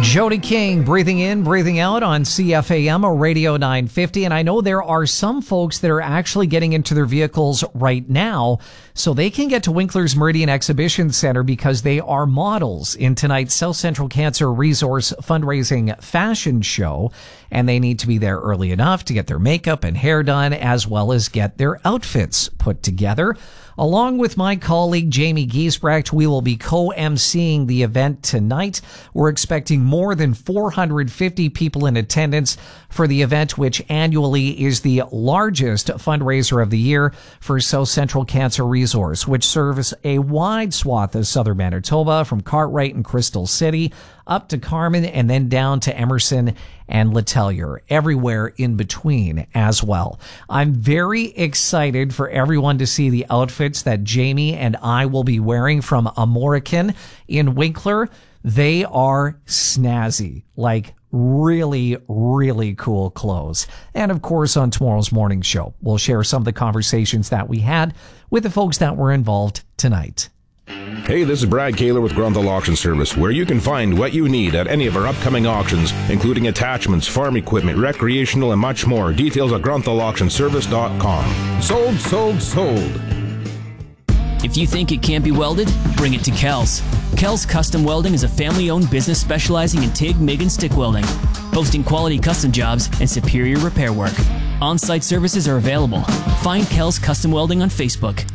Jody King, breathing in, breathing out on CFAM or Radio 950. And I know there are some folks that are actually getting into their vehicles right now so they can get to Winkler's Meridian Exhibition Center because they are models in tonight's South Central Cancer Resource fundraising fashion show. And they need to be there early enough to get their makeup and hair done as well as get their outfits put together. Along with my colleague Jamie Giesbrecht, we will be co-emceeing the event tonight. We're expecting more than 450 people in attendance for the event, which annually is the largest fundraiser of the year for South Central Cancer Resource, which serves a wide swath of southern Manitoba from Cartwright and Crystal City up to Carman and then down to Emerson and Letellier, everywhere in between as well. I'm very excited for everyone to see the outfits that Jamie and I will be wearing from Amorican in Winkler. They are snazzy, like really, really cool clothes. And of course, on tomorrow's morning show, we'll share some of the conversations that we had with the folks that were involved tonight. Hey, this is Brad Kaler with Grunthal Auction Service, where you can find what you need at any of our upcoming auctions, including attachments, farm equipment, recreational, and much more. Details at grunthauauctionservice.com. Sold, sold, sold. If you think it can't be welded, bring it to Kells. Kells Custom Welding is a family-owned business specializing in TIG, MIG, and stick welding, boasting quality custom jobs and superior repair work. On-site services are available. Find Kells Custom Welding on Facebook.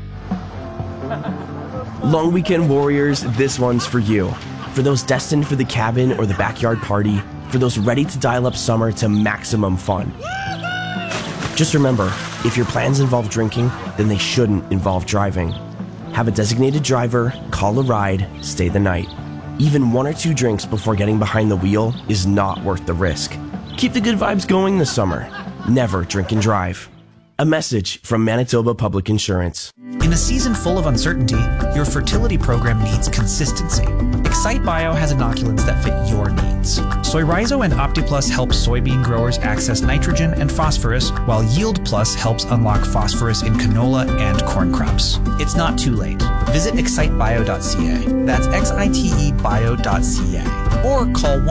Long weekend warriors, this one's for you. For those destined for the cabin or the backyard party, for those ready to dial up summer to maximum fun. Just remember, if your plans involve drinking, then they shouldn't involve driving. Have a designated driver, call a ride, stay the night. Even 1 or 2 drinks before getting behind the wheel is not worth the risk. Keep the good vibes going this summer. Never drink and drive. A message from Manitoba Public Insurance. In a season full of uncertainty, your fertility program needs consistency. Excite Bio has inoculants that fit your needs. Soy Rhizo and OptiPlus help soybean growers access nitrogen and phosphorus, while Yield Plus helps unlock phosphorus in canola and corn crops. It's not too late. Visit excitebio.ca. That's XITEbio.ca. Or call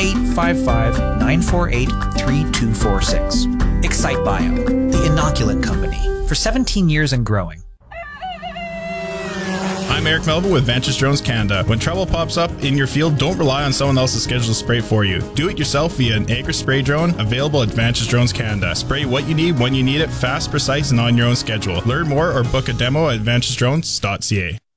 1-855-948-3246. Excite Bio, the inoculant company, for 17 years and growing. I'm Eric Melville with Vantage Drones Canada. When trouble pops up in your field, don't rely on someone else's schedule to spray for you. Do it yourself via an Acre spray drone available at Vantage Drones Canada. Spray what you need when you need it, fast, precise, and on your own schedule. Learn more or book a demo at vantagedrones.ca.